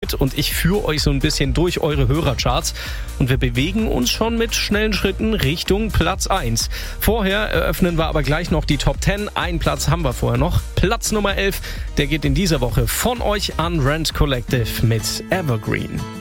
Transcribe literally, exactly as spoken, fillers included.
mit und ich führe euch so ein bisschen durch eure Hörercharts. Und wir bewegen uns schon mit schnellen Schritten Richtung Platz eins. Vorher eröffnen wir aber gleich noch die Top zehn. Einen Platz haben wir vorher noch. Platz Nummer elf, der geht in dieser Woche von euch an Rent Collective mit Evergreen.